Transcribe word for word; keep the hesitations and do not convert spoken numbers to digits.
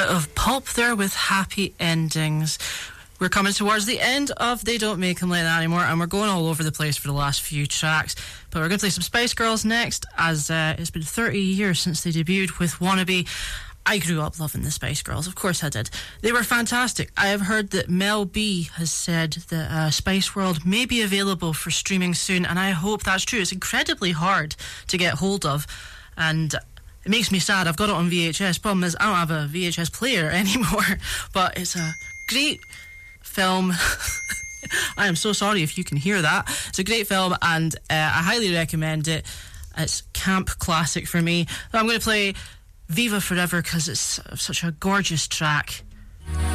bit of pulp there with Happy Endings. We're coming towards the end of They Don't Make Them Like That Anymore, and we're going all over the place for the last few tracks. But we're going to play some Spice Girls next, as uh, it's been thirty years since they debuted with Wannabe. I grew up loving the Spice Girls, of course I did. They were fantastic. I have heard that Mel B has said that uh, Spice World may be available for streaming soon, and I hope that's true. It's incredibly hard to get hold of, and it makes me sad. I've got it on V H S. Problem is, I don't have a V H S player anymore, but it's a great film. I am so sorry if you can hear that. It's a great film, and uh, I highly recommend it. It's camp classic for me. I'm going to play Viva Forever because it's such a gorgeous track.